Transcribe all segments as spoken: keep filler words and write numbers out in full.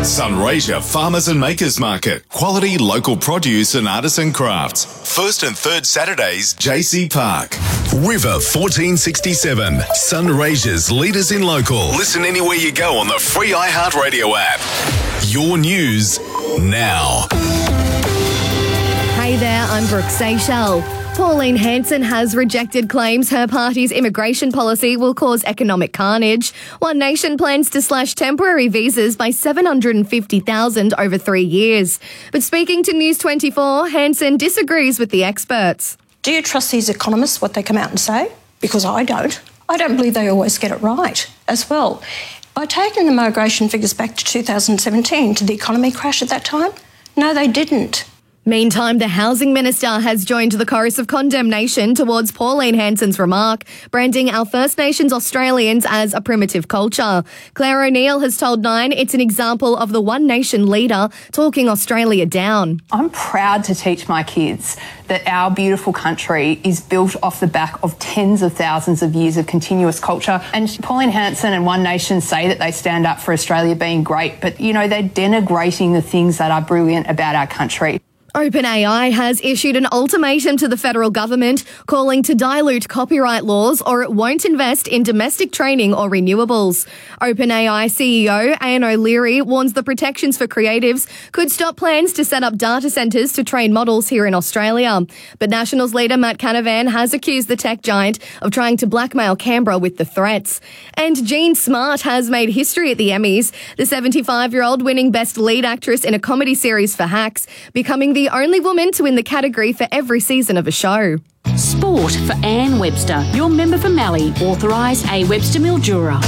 Sunraysia Farmers and Makers Market. Quality local produce and artisan crafts. First and third Saturdays, J C Park. River fourteen sixty-seven. Sunraysia's leaders in local. Listen anywhere you go on the free iHeartRadio app. Your news now. Hey there, I'm Brooke Seychelles. Pauline Hanson has rejected claims her party's immigration policy will cause economic carnage. One Nation plans to slash temporary visas by seven hundred fifty thousand over three years. But speaking to News twenty-four, Hanson disagrees with the experts. Do you trust these economists, what they come out and say? Because I don't. I don't believe they always get it right as well. By taking the migration figures back to two thousand seventeen, did the economy crash at that time? No, they didn't. Meantime, the Housing Minister has joined the chorus of condemnation towards Pauline Hanson's remark, branding our First Nations Australians as a primitive culture. Claire O'Neill has told Nine it's an example of the One Nation leader talking Australia down. I'm proud to teach my kids that our beautiful country is built off the back of tens of thousands of years of continuous culture. And Pauline Hanson and One Nation say that they stand up for Australia being great, but, you know, they're denigrating the things that are brilliant about our country. OpenAI has issued an ultimatum to the federal government calling to dilute copyright laws or it won't invest in domestic training or renewables. OpenAI C E O Ian O'Leary warns the protections for creatives could stop plans to set up data centres to train models here in Australia. But Nationals leader Matt Canavan has accused the tech giant of trying to blackmail Canberra with the threats. And Jean Smart has made history at the Emmys, the seventy-five-year-old winning Best Lead Actress in a Comedy Series for Hacks, becoming the only woman to win the category for every season of a show. Sport for Anne Webster, your member for Mallee, authorised A. Webster Mildura.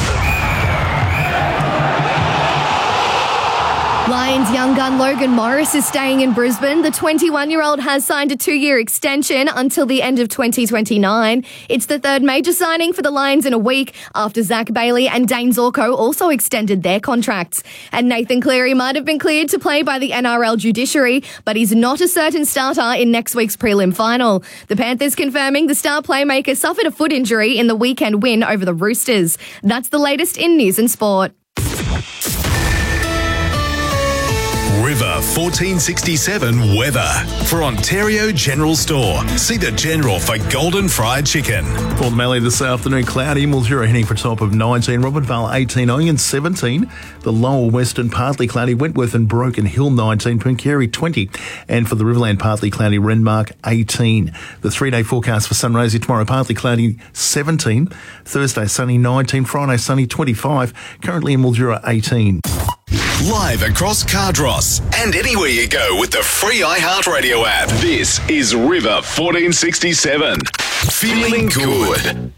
Lions young gun Logan Morris is staying in Brisbane. The twenty-one-year-old has signed a two-year extension until the end of twenty twenty-nine. It's the third major signing for the Lions in a week after Zach Bailey and Dane Zorko also extended their contracts. And Nathan Cleary might have been cleared to play by the N R L judiciary, but he's not a certain starter in next week's prelim final. The Panthers confirming the star playmaker suffered a foot injury in the weekend win over the Roosters. That's the latest in news and sport. River fourteen sixty-seven weather. For Ontario General Store, see the General for golden fried chicken. Port Mallee this afternoon, cloudy. Mildura heading for a top of nineteen. Robert Vale eighteen. Oyen seventeen. The Lower Western partly cloudy. Wentworth and Broken Hill nineteen. Punkerry twenty. And for the Riverland partly cloudy. Renmark eighteen. The three-day forecast for Sunraysia tomorrow partly cloudy seventeen. Thursday sunny nineteen. Friday sunny twenty-five. Currently in Mildura eighteen. Live across Cardross and anywhere you go with the free iHeartRadio app. This is River fourteen sixty-seven. Feeling good.